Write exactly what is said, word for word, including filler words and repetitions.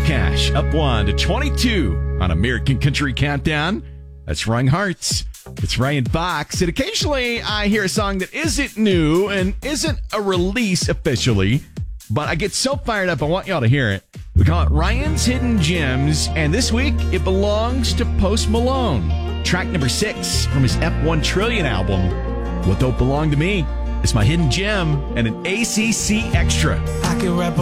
Cash up one to twenty-two on American Country Countdown. That's Wrong Hearts. It's Ryan Fox. And occasionally I hear a song that isn't new and isn't a release officially, but I get so fired up, I want y'all to hear it. We call it Ryan's Hidden Gems, and this week it belongs to Post Malone. Track number six from his F one Trillion album, What Don't Belong to Me. It's my hidden gem and an A C C extra. I can rap